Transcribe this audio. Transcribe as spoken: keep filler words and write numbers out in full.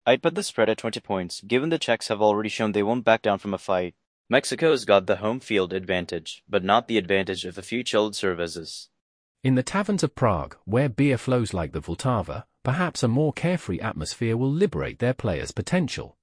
I'd put the spread at twenty points, given the Czechs have already shown they won't back down from a fight. Mexico's got the home field advantage, but not the advantage of a few chilled cervezas. In the taverns of Prague, where beer flows like the Vltava, perhaps a more carefree atmosphere will liberate their players' potential.